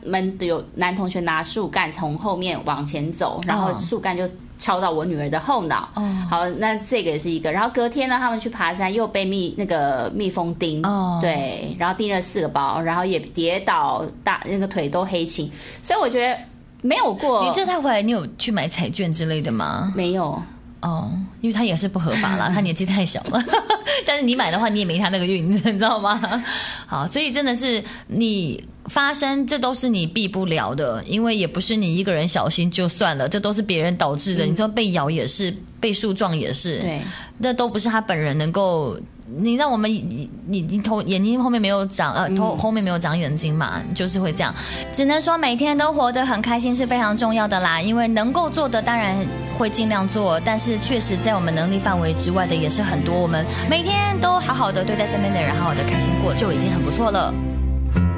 们有男同学拿树干从后面往前走，然后树干就敲到我女儿的后脑。好，那这个也是一个。然后隔天呢，他们去爬山又被蜜蜂叮，对，然后叮了4个包，然后也跌倒，那个腿都黑青。所以我觉得没有过。 你这趟回来，你有去买彩券之类的吗？ 没有。 因为他也是不合法啦，他年纪太小了。但是你买的话，你也没他那个运，你知道吗？好，所以真的是你发生，这都是你避不了的，因为也不是你一个人小心就算了，这都是别人导致的。你说被咬也是，被树撞也是， 对， 那都不是他本人能够。你让我们你头眼睛后面没有长头后面没有长眼睛嘛，就是会这样。只能说每天都活得很开心是非常重要的啦，因为能够做的当然会尽量做，但是确实在我们能力范围之外的也是很多。我们每天都好好的对待身边的人，好好的开心过就已经很不错了。